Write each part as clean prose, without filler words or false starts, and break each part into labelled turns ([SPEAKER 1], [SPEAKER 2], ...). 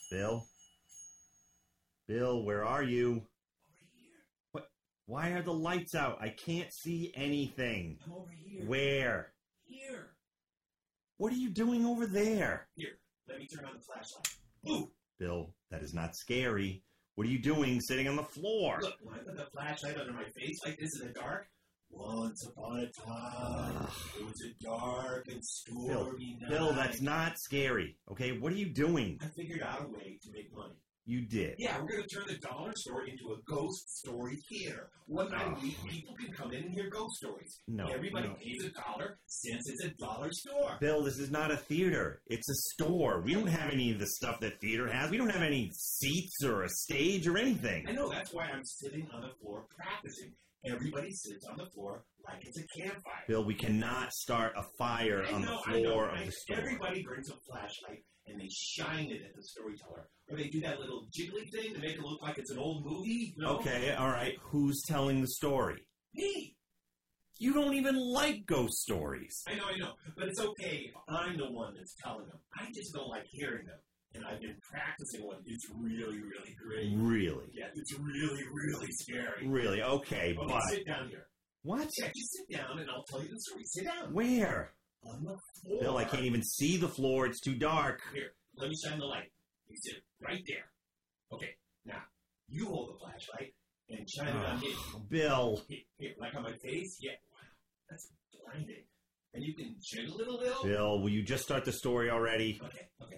[SPEAKER 1] Bill? Bill, where are you?
[SPEAKER 2] Over here.
[SPEAKER 1] What? Why are the lights out? I can't see anything.
[SPEAKER 2] I'm over here.
[SPEAKER 1] Where?
[SPEAKER 2] Here.
[SPEAKER 1] What are you doing over there?
[SPEAKER 2] Here. Let me turn on the flashlight. Ooh!
[SPEAKER 1] Bill, that is not scary. What are you doing sitting on the floor?
[SPEAKER 2] Look, when I put the flashlight under my face like this in the dark, once upon a time, it was a dark and stormy night.
[SPEAKER 1] Bill, that's not scary. Okay, what are you doing?
[SPEAKER 2] I figured out a way to make money.
[SPEAKER 1] You did.
[SPEAKER 2] Yeah, we're going to turn the dollar store into a ghost story theater. One night a week, people can come in and hear ghost stories.
[SPEAKER 1] No,
[SPEAKER 2] Everybody
[SPEAKER 1] no.
[SPEAKER 2] pays $1 since it's a dollar store.
[SPEAKER 1] Bill, this is not a theater. It's a store. We don't have any of the stuff that theater has. We don't have any seats or a stage or anything.
[SPEAKER 2] I know, that's why I'm sitting on the floor practicing. Everybody sits on the floor like it's a campfire.
[SPEAKER 1] Bill, we cannot start a fire on the floor of the store.
[SPEAKER 2] Everybody brings a flashlight and they shine it at the storyteller. Or they do that little jiggly thing to make it look like it's an old movie. No?
[SPEAKER 1] Okay, all right. Who's telling the story?
[SPEAKER 2] Me.
[SPEAKER 1] You don't even like ghost stories.
[SPEAKER 2] I know. But it's okay if I'm the one that's telling them. I just don't like hearing them. And I've been practicing one. It's really, really great.
[SPEAKER 1] Really?
[SPEAKER 2] Yeah, it's really, really scary.
[SPEAKER 1] Really? Okay,
[SPEAKER 2] Okay,
[SPEAKER 1] but...
[SPEAKER 2] sit down here.
[SPEAKER 1] What?
[SPEAKER 2] Yeah, just sit down and I'll tell you the story. Sit down.
[SPEAKER 1] Where?
[SPEAKER 2] On the floor.
[SPEAKER 1] Bill, I can't even see the floor. It's too dark.
[SPEAKER 2] Here, let me shine the light. You sit right there. Okay, now, you hold the flashlight and shine it on me.
[SPEAKER 1] Bill.
[SPEAKER 2] Here, like on my face? Yeah, wow, that's blinding. And you can jiggle it a little?
[SPEAKER 1] Bill, will you just start the story already?
[SPEAKER 2] Okay.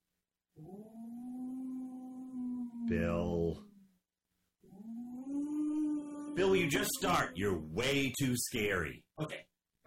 [SPEAKER 1] Bill. Bill, will you just start? You're way too scary.
[SPEAKER 2] Okay.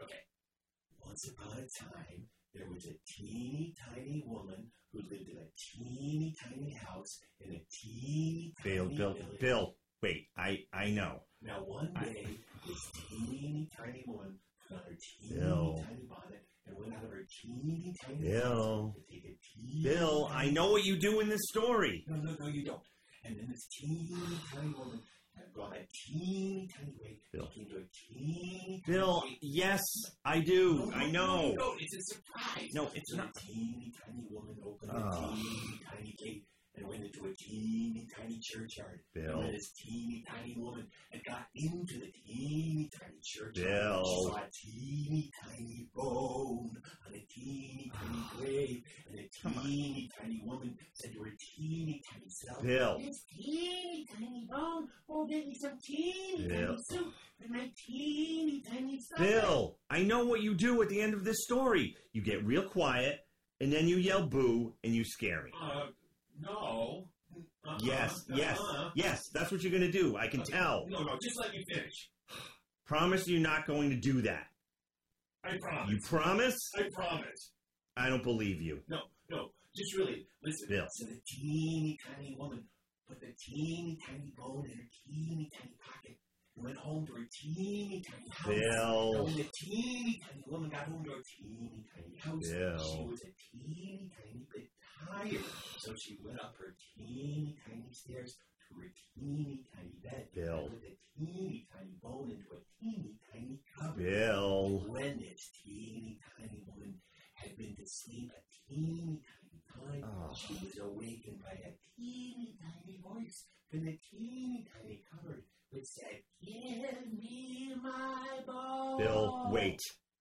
[SPEAKER 2] Once upon a time, there was a teeny tiny woman who lived in a teeny tiny house in a teeny tiny village.
[SPEAKER 1] Bill, wait, I know.
[SPEAKER 2] Now one day, this teeny tiny woman put on her teeny
[SPEAKER 1] Bill.
[SPEAKER 2] tiny bonnet and went out of her teeny tiny
[SPEAKER 1] Bill.
[SPEAKER 2] house to take a teeny
[SPEAKER 1] Bill,
[SPEAKER 2] tiny...
[SPEAKER 1] I know what you do in this story.
[SPEAKER 2] No, you don't. And then this teeny tiny woman had gone a teeny tiny way.
[SPEAKER 1] Bill.
[SPEAKER 2] Came to a teeny
[SPEAKER 1] Bill,
[SPEAKER 2] tiny way.
[SPEAKER 1] yes, I do.
[SPEAKER 2] No,
[SPEAKER 1] I know.
[SPEAKER 2] No, it's a surprise.
[SPEAKER 1] No, it's
[SPEAKER 2] So
[SPEAKER 1] not.
[SPEAKER 2] a teeny tiny woman opened a teeny tiny gate and went into a teeny tiny churchyard.
[SPEAKER 1] Bill.
[SPEAKER 2] And then this teeny tiny woman and got into the teeny tiny churchyard.
[SPEAKER 1] Bill.
[SPEAKER 2] She saw a teeny tiny bone on a teeny tiny grave. And the teeny tiny woman said to her teeny tiny self,
[SPEAKER 1] Bill.
[SPEAKER 2] "This teeny tiny bone will give me some teeny
[SPEAKER 1] Bill.
[SPEAKER 2] tiny soup with my teeny tiny self."
[SPEAKER 1] Bill, I know what you do at the end of this story. You get real quiet, and then you yell boo, and you scare me.
[SPEAKER 2] No.
[SPEAKER 1] Yes, that's what you're going to do. I can tell.
[SPEAKER 2] No, just let me finish.
[SPEAKER 1] Promise you're not going to do that.
[SPEAKER 2] I promise.
[SPEAKER 1] You promise?
[SPEAKER 2] I promise.
[SPEAKER 1] I don't believe you.
[SPEAKER 2] No, just really, listen.
[SPEAKER 1] Bill.
[SPEAKER 2] So the teeny tiny woman put the teeny tiny bone in her teeny tiny pocket and went home to her teeny tiny house.
[SPEAKER 1] Bill.
[SPEAKER 2] And when the teeny tiny woman got home to her teeny tiny house,
[SPEAKER 1] Bill.
[SPEAKER 2] she was a teeny tiny bit tired. So she went up her teeny tiny stairs to her teeny tiny bed.
[SPEAKER 1] Bill.
[SPEAKER 2] And put the teeny tiny bone into a teeny tiny cupboard.
[SPEAKER 1] Bill.
[SPEAKER 2] When this teeny tiny woman had been to sleep a teeny tiny time, she was awakened by a teeny tiny voice from the teeny tiny cupboard which said, "Give me my bone."
[SPEAKER 1] Bill, wait.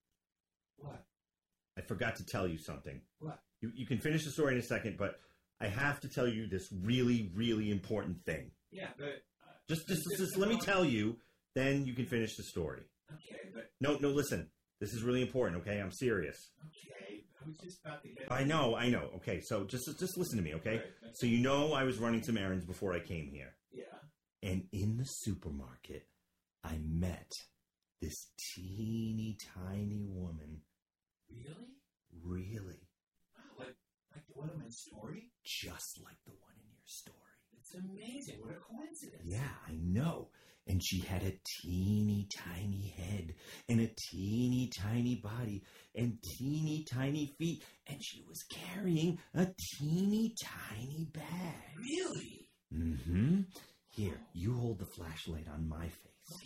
[SPEAKER 2] What?
[SPEAKER 1] I forgot to tell you something.
[SPEAKER 2] What?
[SPEAKER 1] You can finish the story in a second, but I have to tell you this really, really important thing.
[SPEAKER 2] Yeah, but...
[SPEAKER 1] Just let me tell you, then you can finish the story.
[SPEAKER 2] Okay, but...
[SPEAKER 1] No, listen. This is really important, okay? I'm serious.
[SPEAKER 2] Okay, I was just about to get...
[SPEAKER 1] I know. Okay, so just listen to me, okay?
[SPEAKER 2] Right.
[SPEAKER 1] So you know I was running some errands before I came here.
[SPEAKER 2] Yeah.
[SPEAKER 1] And in the supermarket, I met this teeny tiny woman.
[SPEAKER 2] Really?
[SPEAKER 1] Really.
[SPEAKER 2] Wow, like the one in my story?
[SPEAKER 1] Just like the one in your story.
[SPEAKER 2] It's amazing. What a coincidence.
[SPEAKER 1] Yeah, I know. And she had a teeny tiny head and a teeny tiny body and teeny tiny feet. And she was carrying a teeny tiny bag.
[SPEAKER 2] Really?
[SPEAKER 1] Mm-hmm. Here, you hold the flashlight on my face.
[SPEAKER 2] Okay.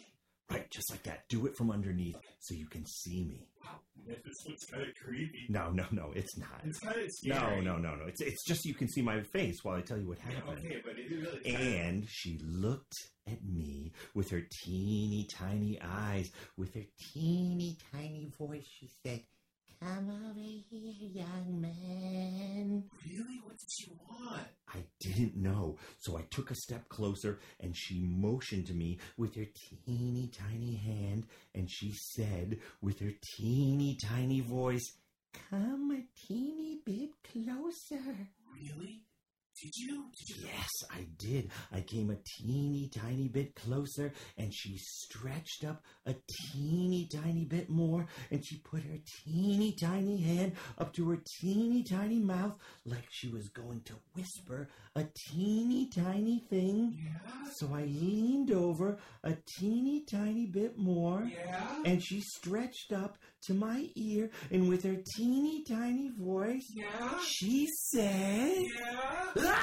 [SPEAKER 1] Right, just like that. Do it from underneath so you can see me.
[SPEAKER 2] Wow, this one's kind of creepy.
[SPEAKER 1] No, it's not.
[SPEAKER 2] It's kind of scary.
[SPEAKER 1] No. It's just you can see my face while I tell you what happened.
[SPEAKER 2] Okay, but it really...
[SPEAKER 1] And she looked at me with her teeny tiny eyes, with her teeny tiny voice. She said, "Come over here, young man."
[SPEAKER 2] Really? What did she want?
[SPEAKER 1] I didn't know, so I took a step closer, and she motioned to me with her teeny tiny hand, and she said with her teeny tiny voice, "Come a teeny bit closer."
[SPEAKER 2] Really? Did you?
[SPEAKER 1] Yes, I did. I came a teeny tiny bit closer, and she stretched up a teeny tiny bit more, and she put her teeny tiny hand up to her teeny tiny mouth like she was going to whisper a teeny tiny thing.
[SPEAKER 2] Yeah?
[SPEAKER 1] So I leaned over a teeny tiny bit more,
[SPEAKER 2] Yeah?
[SPEAKER 1] and she stretched up to my ear, and with her teeny tiny voice,
[SPEAKER 2] Yeah?
[SPEAKER 1] she said,
[SPEAKER 2] Yeah?
[SPEAKER 1] "Ah!"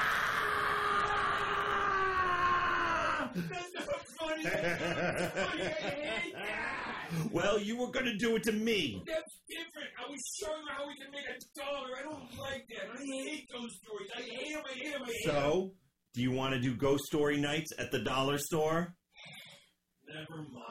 [SPEAKER 2] That's not funny. That's not funny. I hate that.
[SPEAKER 1] Well, you were going to do it to me.
[SPEAKER 2] That's different. I was showing her how we can make $1. I don't like that. I hate those stories. I hate them.
[SPEAKER 1] So, do you want to do ghost story nights at the dollar store?
[SPEAKER 2] Never mind.